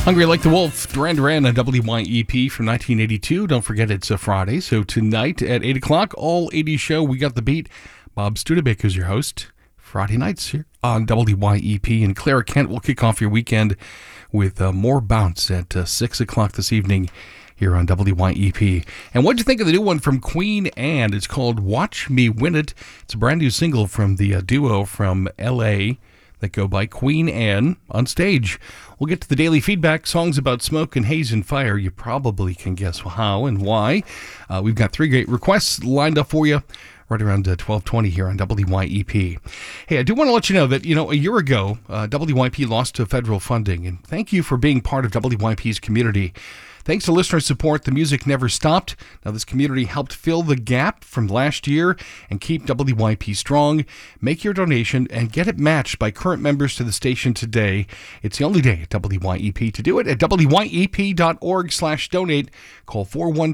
Hungry Like the Wolf, Duran Duran, a WYEP from 1982. Don't forget it's a Friday, so tonight at 8 o'clock, all 80s show, We Got the Beat. Bob Studebaker is your host. Friday nights here on WYEP, and Clara Kent will kick off your weekend with more bounce at 6 o'clock this evening here on WYEP. And what'd you think of the new one from Queen Anne? It's called Watch Me Win It. It's a brand new single from the duo from L.A. that go by Queen Anne on stage. We'll get to the daily feedback, songs about smoke and haze and fire. You probably can guess how and why. We've got 3 great requests lined up for you right around 12:20 here on WYEP. Hey, I do want to let you know that, a year ago, WYEP lost to federal funding, and thank you for being part of WYEP's community. Thanks to listener support, the music never stopped. Now, this community helped fill the gap from last year and keep WYEP strong. Make your donation and get it matched by current members to the station today. It's the only day at WYEP to do it at WYEP.org/donate. Call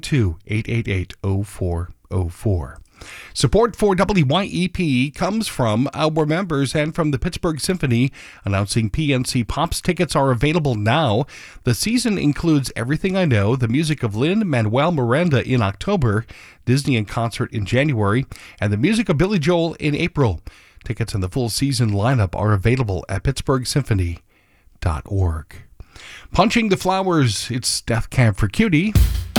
412-888-0404. Support for WYEP comes from our members and from the Pittsburgh Symphony, announcing PNC Pops tickets are available now. The season includes Everything I Know, the music of Lin-Manuel Miranda in October, Disney in concert in January, and the music of Billy Joel in April. Tickets and the full season lineup are available at pittsburghsymphony.org. Punching the Flowers, it's Death Camp for Cutie.